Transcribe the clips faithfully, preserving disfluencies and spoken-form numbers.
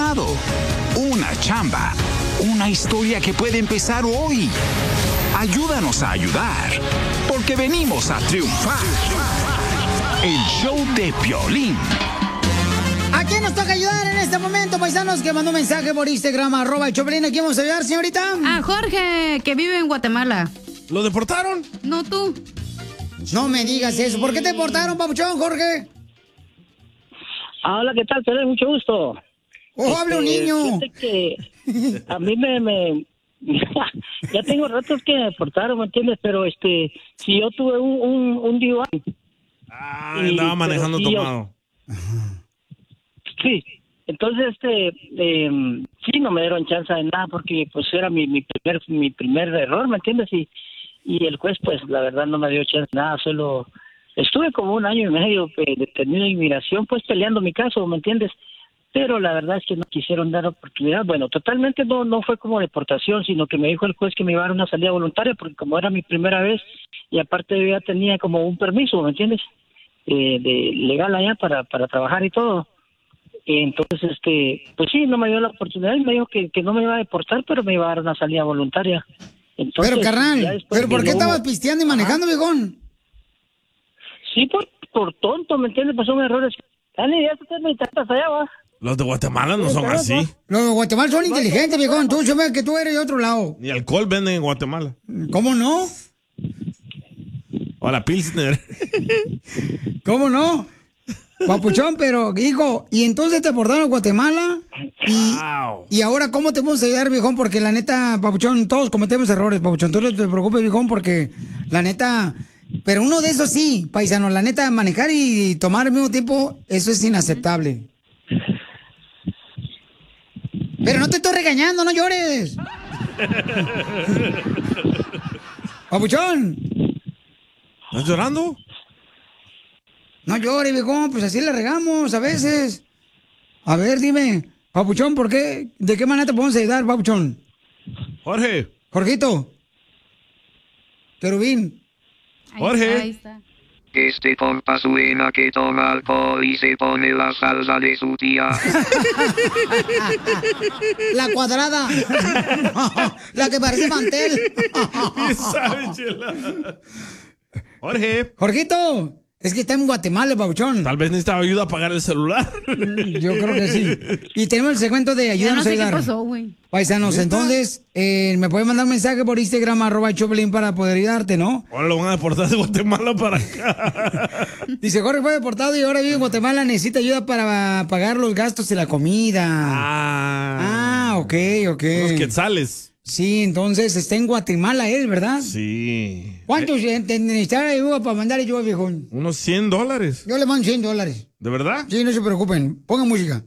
diplomado, una chamba, una historia que puede empezar hoy. Ayúdanos a ayudar, porque venimos a triunfar. El show de Piolín. ¿A quién nos toca ayudar en este momento, paisanos? Que mandó un mensaje por Instagram, arroba el Choplin. ¿A quién vamos a ayudar, señorita? A Jorge, que vive en Guatemala. ¿Lo deportaron? No, tú. No me digas eso. ¿Por qué te deportaron, papuchón, Jorge? Hola, ¿qué tal? Te doy mucho gusto. ¡Oh, habla un niño! Fíjate que a mí me... me ya tengo ratos que me deportaron, ¿me entiendes? Pero este, si yo tuve un, un, un D U I. Ah, andaba manejando sí, tomado. Yo, sí, entonces este, eh, sí, no me dieron chance de nada porque pues era mi, mi primer mi primer error, ¿me entiendes? Y, y el juez pues la verdad no me dio chance de nada, solo estuve como un año y medio eh, detenido de inmigración pues peleando mi caso, ¿me entiendes? Pero la verdad es que no quisieron dar oportunidad. Bueno, totalmente no no fue como deportación, sino que me dijo el juez que me iba a dar una salida voluntaria porque como era mi primera vez y aparte yo ya tenía como un permiso, ¿me entiendes? Eh, de legal allá para para trabajar y todo. Entonces, este, pues sí, no me dio la oportunidad y me dijo que, que no me iba a deportar, pero me iba a dar una salida voluntaria. Entonces, pero, carnal, ¿pero por qué estabas pisteando y manejando, viejón? Sí, por, por tonto, ¿me entiendes? Pues son errores. Dale, ya te me tratas allá, va. Los de Guatemala no son así. Los de Guatemala son inteligentes, viejón. Tú sabes que tú eres de otro lado. Ni alcohol venden en Guatemala. ¿Cómo no? O la Pilsner. ¿Cómo no? Papuchón, pero, hijo, y entonces te deportaron a Guatemala. Y, wow. y ahora, ¿cómo te podemos ayudar, viejón? Porque la neta, Papuchón, todos cometemos errores, Papuchón. Tú no te preocupes, viejón, porque la neta. Pero uno de esos sí, paisano, la neta, manejar y tomar al mismo tiempo, eso es inaceptable. Pero no te estoy regañando, no llores. Papuchón. ¿Estás llorando? No llores, viejón, pues así le regamos a veces. A ver, dime, Papuchón, ¿por qué? ¿De qué manera te podemos ayudar, Papuchón? Jorge. Jorgito. Querubín. Jorge. Ahí está. Este compa suena que toma alcohol y se pone la salsa de su tía. La cuadrada. La que parece mantel. ¿Qué sabe, chela? Jorge. Jorgito. Es que está en Guatemala, Papuchón. Tal vez necesitaba ayuda a pagar el celular. Yo creo que sí. Y tenemos el segmento de ayúdanos ya no sé a ayudar. qué pasó, güey. Paisanos, entonces, eh, me pueden mandar un mensaje por Instagram, arroba Choplin, para poder ayudarte, ¿no? Ahora lo van a deportar de Guatemala para acá. Dice, Jorge fue deportado y ahora vive en Guatemala, necesita ayuda para pagar los gastos de la comida. Ah. Ah, ok, ok. Los quetzales. Sí, entonces está en Guatemala él, ¿verdad? Sí. ¿Cuántos eh, te necesitan ayuda para mandar ayuda, viejón? Unos cien dólares. Yo le mando cien dólares. ¿De verdad? Sí, no se preocupen. Pongan música.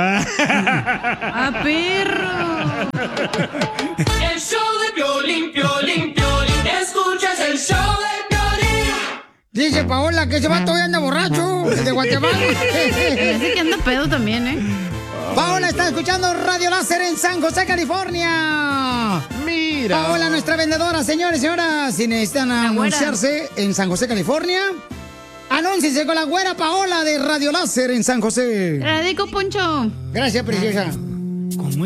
¡A perro! El show de Piolín, Piolín, Piolín. Escuchas el show de Piolín. Dice Paola que ese vato hoy anda borracho, de Guatemala. Dice que anda pedo también, ¿eh? Paola está escuchando Radio Láser en San José, California. Mira. Paola, nuestra vendedora, señores y señoras, si necesitan anunciarse en San José, California, anúnciense con la güera Paola de Radio Láser en San José. Te la dedico, Poncho. Gracias, preciosa.